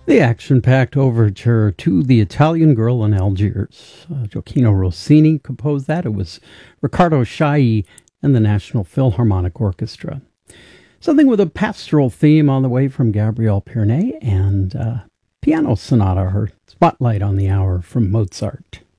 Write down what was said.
The action-packed overture to The Italian Girl in Algiers. Gioacchino Rossini composed that. It was Riccardo Chailly and the National Philharmonic Orchestra. Something with a pastoral theme on the way from Gabrielle Pierney, and piano sonata, her spotlight on the hour from Mozart.